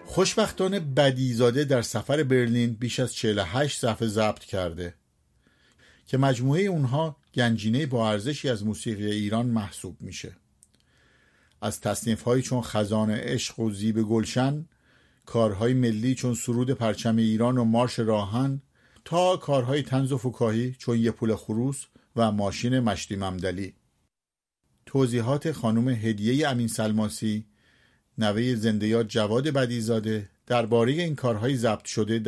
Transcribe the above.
خوشبختانه بدیزاده در سفر برلین بیش از 48 صفحه ضبط کرده که مجموعه اونها گنجینه با ارزشی از موسیقی ایران محسوب میشه. از تصنیف‌هایی چون خزان عشق و زیب گلشن، کارهای ملی چون سرود پرچم ایران و مارش راهن، تا کارهای طنز و فکاهی چون یه پول خروس و ماشین مشتی ممدلی. توضیحات خانم هدیه امین سلماسی، نوه زنده یاد جواد بدیزاده، درباره این کارهای ضبط شده